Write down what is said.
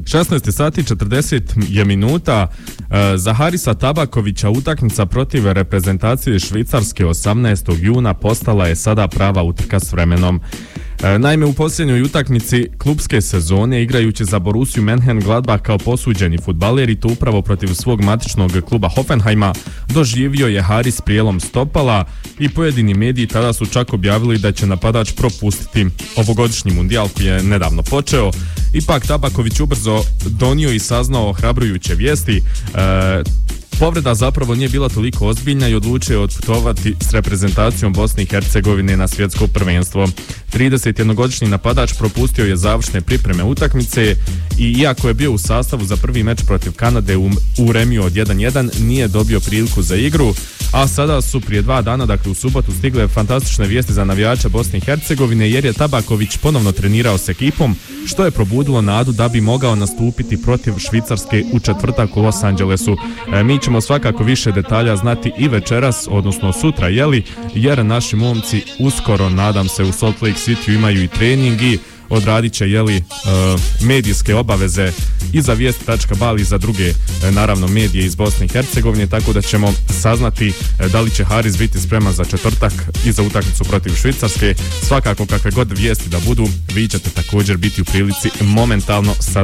16 sati 40 je minuta. Za Harisa Tabakovića utakmica protiv reprezentacije Švicarske 18. juna postala je sada prava utrka s vremenom. Naime, u posljednjoj utakmici klubske sezone, igrajući za Borussiju Mönchengladbach kao posuđeni fudbaler i to upravo protiv svog matičnog kluba Hoffenheima, doživio je Haris prijelom stopala i pojedini mediji tada su čak objavili da će napadač propustiti ovogodišnji mundijal koji je nedavno počeo. Ipak Tabaković ubrzo donio i saznao ohrabrujuće vijesti. Povreda zapravo nije bila toliko ozbiljna i odlučio je otputovati s reprezentacijom Bosne i Hercegovine na svjetsko prvenstvo. 31-godišnji napadač propustio je završne pripreme utakmice i iako je bio u sastavu za prvi meč protiv Kanade u remiju od 1-1, nije dobio priliku za igru, a sada su prije 2 dana, dakle u subotu, stigle fantastične vijesti za navijača Bosne i Hercegovine jer je Tabaković ponovno trenirao s ekipom, što je probudilo nadu da bi mogao nastupiti protiv Švicarske u četvrtak u Los Angelesu. Mi ćemo svakako više detalja znati i večeras, odnosno sutra, jer naši momci uskoro, nadam se, u Salt Lake City imaju i trening i odradit će medijske obaveze i za vijesti.bal i za druge naravno medije iz Bosne i Hercegovine, tako da ćemo saznati da li će Haris biti spreman za četvrtak i za utakmicu protiv Švicarske. Svakako kakve god vijesti da budu, vi ćete također biti u prilici momentalno